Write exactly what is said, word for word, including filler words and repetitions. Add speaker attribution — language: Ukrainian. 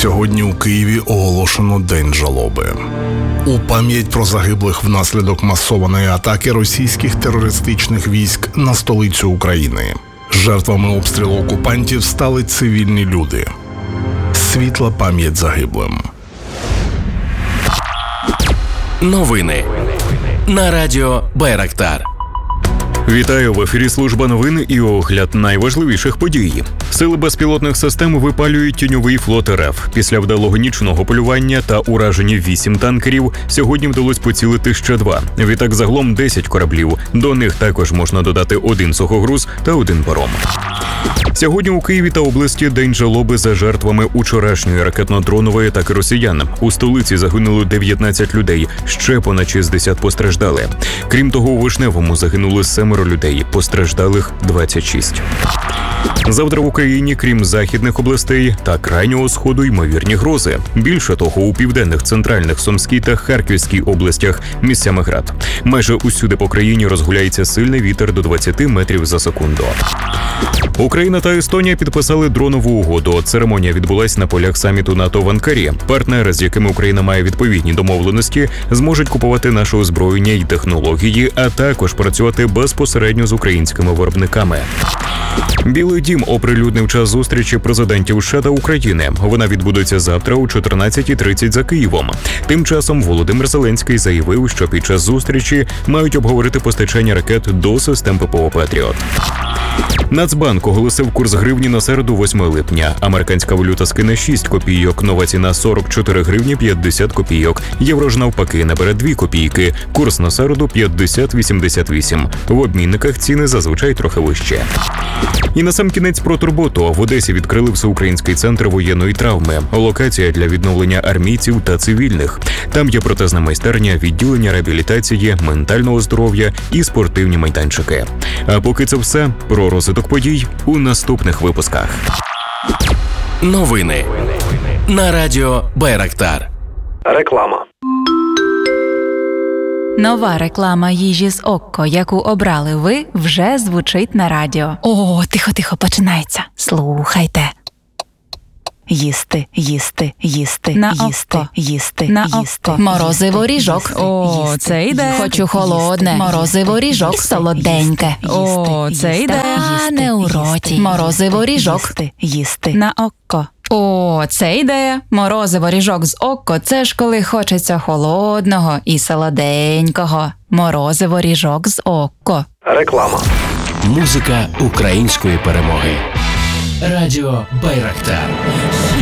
Speaker 1: Сьогодні у Києві оголошено День жалоби. У пам'ять про загиблих внаслідок масованої атаки російських терористичних військ на столицю України. Жертвами обстрілу окупантів стали цивільні люди. Світла пам'ять загиблим.
Speaker 2: Новини на радіо Байрактар.
Speaker 3: Вітаю, в ефірі служба новин і огляд найважливіших подій. Сили безпілотних систем випалюють тіньовий флот РФ. Після вдалого нічного полювання та ураження вісім танкерів сьогодні вдалося поцілити ще два. Відтак загалом десять кораблів. До них також можна додати один сухогруз та один паром. Сьогодні у Києві та області День жалоби за жертвами учорашньої ракетно-дронової атаки росіян. У столиці загинуло дев'ятнадцять людей, ще понад шістдесят постраждали. Крім того, у Вишневому загинули семеро людей, постраждалих двадцять шість. Завтра в Україні, крім західних областей та крайнього сходу, ймовірні грози. Більше того, у південних, центральних, Сумській та Харківській областях місцями град. Майже усюди по країні розгуляється сильний вітер до двадцяти метрів за секунду. Україна та Естонія підписали дронову угоду. Церемонія відбулась на полях саміту НАТО в Анкарі. Партнери, з якими Україна має відповідні домовленості, зможуть купувати наше озброєння і технології, а також працювати безпосередньо з українськими виробниками. Білий дім оприлюднив час зустрічі президентів США та України. Вона відбудеться завтра о чотирнадцятій тридцять за Києвом. Тим часом Володимир Зеленський заявив, що під час зустрічі мають обговорити постачання ракет до систем ППО «Петріот». Нацбанк оголосив курс гривні на середу восьмого липня. Американська валюта скине шість копійок, нова ціна сорок чотири гривні п'ятдесят копійок. Євро ж навпаки набере дві копійки. Курс на середу п'ятдесят вісімдесят вісім. В обмінниках ціни зазвичай трохи вище. І насамкінець про турботу. В Одесі відкрили всеукраїнський центр воєнної травми. Локація для відновлення армійців та цивільних. Там є протезна майстерня, відділення реабілітації, ментального здоров'я і спортивні майданчики. А поки це все, про розвиток подій у наступних випусках.
Speaker 2: Новини на радіо Байрактар.
Speaker 4: Реклама.
Speaker 5: Нова реклама їжі з Окко, яку обрали ви, вже звучить на радіо. О, тихо-тихо, починається. Слухайте. Їсти, їсти, їсти, на їсти, око. їсти, на їсти. Око. Морозиво ріжок.
Speaker 6: О, їсти, це йде.
Speaker 5: Хочу холодне. Морозиво ріжок. Солоденьке.
Speaker 6: О, це йде.
Speaker 5: А не у роті. Морозиво ріжок.
Speaker 6: Їсти,
Speaker 5: їсти. На око.
Speaker 6: О, це ідея. Морозиво ріжок з Окко – це ж коли хочеться холодного і солоденького. Морозиво ріжок з Окко.
Speaker 4: Реклама.
Speaker 2: Музика української перемоги. Радіо Байрактар.